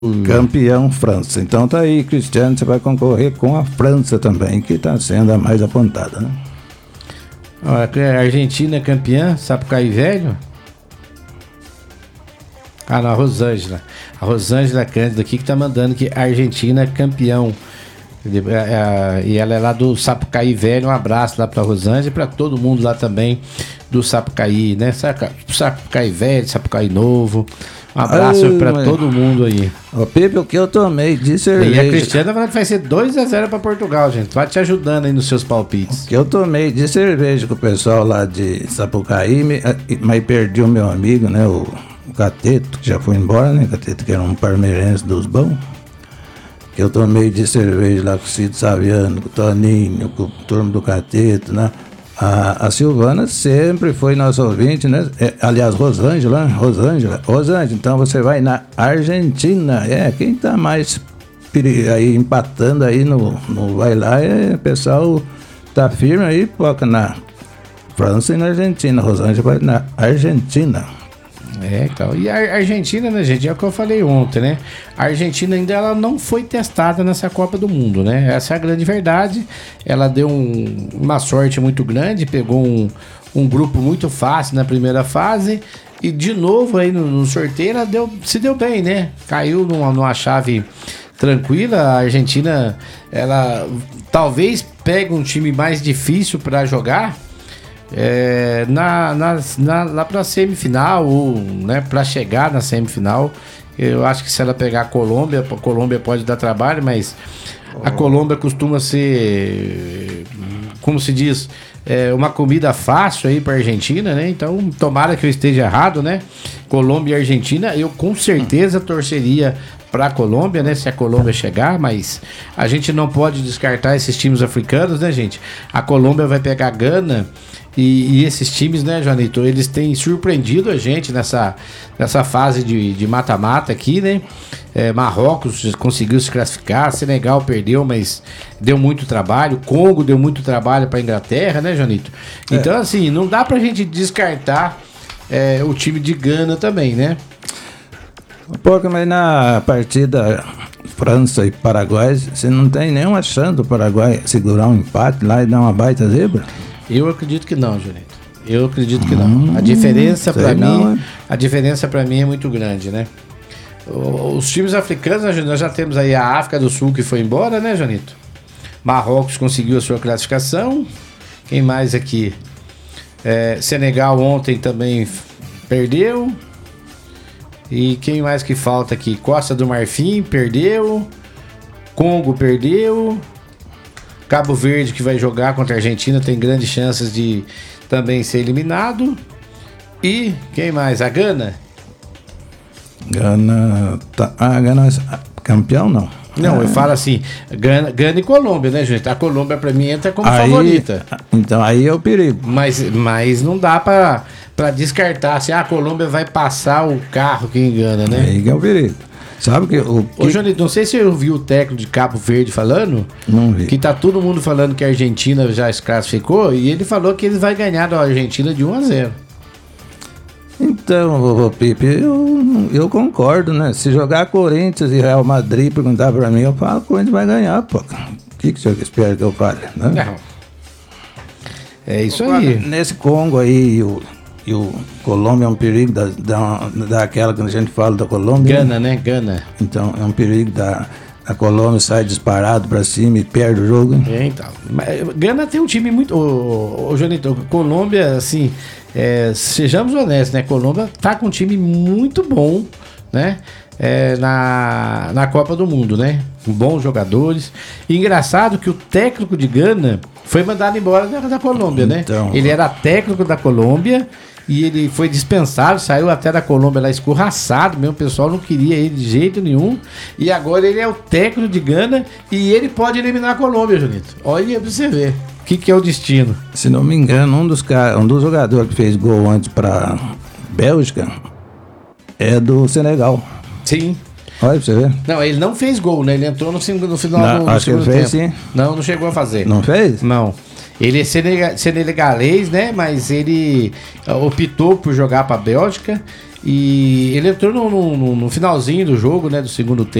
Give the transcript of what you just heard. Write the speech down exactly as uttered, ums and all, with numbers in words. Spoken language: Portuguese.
Campeão França. Então tá aí, Cristiano, você vai concorrer com a França também, que está sendo a mais apontada, né? A Argentina é campeã, Sapucaí Velho? Ah, não, a Rosângela. A Rosângela Cândido aqui que tá mandando que a Argentina é campeão. E ela é lá do Sapucaí Velho. Um abraço lá pra Rosângela e pra todo mundo lá também do Sapucaí, né? Sapucaí Velho, Sapucaí Novo. Um abraço Ai, pra mas... todo mundo aí. Ô, Pepe, o que eu tomei de cerveja. E a Cristiana vai, vai ser dois a zero pra Portugal, gente. Vai te ajudando aí nos seus palpites. O que eu tomei de cerveja com o pessoal lá de Sapucaí, mas perdi o meu amigo, né? O, o Cateto, que já foi embora, né? Cateto, que era um parmeirense dos bons. Que eu tomei de cerveja lá com o Cid Saviano, com o Toninho, com o turma do Cateto, né? A, a Silvana sempre foi nossa ouvinte, né? É, aliás, Rosângela, Rosângela, Rosângela, então você vai na Argentina. É, quem tá mais aí empatando aí no, no vai lá é o pessoal tá firme aí, foca na França e na Argentina. Rosângela vai na Argentina. É, então. E a Argentina, né, gente? É o que eu falei ontem, né? A Argentina ainda ela não foi testada nessa Copa do Mundo, né? Essa é a grande verdade. Ela deu um, uma sorte muito grande, pegou um, um grupo muito fácil na primeira fase e de novo aí no, no sorteio ela deu, se deu bem, né? Caiu numa, numa chave tranquila. A Argentina, ela talvez pegue um time mais difícil para jogar. É, na, na, na, lá pra semifinal ou né, pra chegar na semifinal. Eu acho que se ela pegar a Colômbia, a Colômbia pode dar trabalho, mas a Colômbia costuma ser, como se diz, é, uma comida fácil aí pra Argentina, né? Então tomara que eu esteja errado, né? Colômbia e Argentina, eu com certeza torceria para a Colômbia, né? Se a Colômbia chegar, mas a gente não pode descartar esses times africanos, né, gente? A Colômbia vai pegar a Gana e, e esses times, né, Joanito? Eles têm surpreendido a gente nessa, nessa fase de, de mata-mata aqui, né? É, Marrocos conseguiu se classificar, Senegal perdeu, mas deu muito trabalho. Congo deu muito trabalho para a Inglaterra, né, Joanito? Então, é. assim, não dá pra gente descartar é, o time de Gana também, né? Pouco, mas na partida França e Paraguai, você não tem nenhuma chance do Paraguai segurar um empate lá e dar uma baita zebra? Eu acredito que não, Junito. Eu acredito que hum, não. A diferença para mim, é. a diferença para mim é muito grande, né? Os times africanos, nós já temos aí a África do Sul que foi embora, né, Janito? Marrocos conseguiu a sua classificação. Quem mais aqui? É, Senegal ontem também perdeu. E quem mais que falta aqui? Costa do Marfim perdeu. Congo perdeu. Cabo Verde, que vai jogar contra a Argentina, tem grandes chances de também ser eliminado. E quem mais? A Gana? Gana... Tá, a Gana é campeão, não? Não, ah. eu falo assim, Gana, Gana e Colômbia, né, gente? A Colômbia, pra mim, entra como aí, favorita. Então, aí é o perigo. Mas, mas não dá pra... Pra descartar, assim, ah, a Colômbia vai passar o carro que engana, né? Aí que é o perigo. Sabe que o... Ô, que... Johnny, não sei se eu vi o técnico de Cabo Verde falando. Não vi. Que tá todo mundo falando que a Argentina já se classificou. E ele falou que eles vão ganhar da Argentina de um a zero. Então, ô, Pipe, eu, eu concordo, né? Se jogar Corinthians e Real Madrid perguntar pra mim, eu falo que o Corinthians vai ganhar, pô. O que, que o senhor espera que eu fale, né? Não. É isso eu aí. Falo, nesse Congo aí, o... E o Colômbia é um perigo da, da, daquela que a gente fala da Colômbia. Gana, né? Gana. Então, é um perigo da a Colômbia sai disparado pra cima e perde o jogo. É, então. Mas Gana tem um time muito... Ô, ô Jonito, Colômbia, assim, é, sejamos honestos, né? Colômbia tá com um time muito bom, né? É, na, na Copa do Mundo, né? Bons jogadores. E engraçado que o técnico de Gana foi mandado embora da, da Colômbia, então, né? Ele era técnico da Colômbia e ele foi dispensado, saiu até da Colômbia lá escorraçado, mesmo o pessoal não queria ele de jeito nenhum. E agora ele é o técnico de Gana e ele pode eliminar a Colômbia, Junito. Olha pra você ver o que, que é o destino. Se não me engano, um dos, um dos jogadores que fez gol antes pra Bélgica é do Senegal. Sim. Olha pra você ver. Não, ele não fez gol, né? Ele entrou no, no final não, do, do acho segundo que ele fez, tempo. Sim. Não, não chegou a fazer. Não fez? Não. Ele é senegalês, né? Mas ele optou por jogar para a Bélgica E ele entrou no, no, no finalzinho do jogo, né? Do segundo tempo.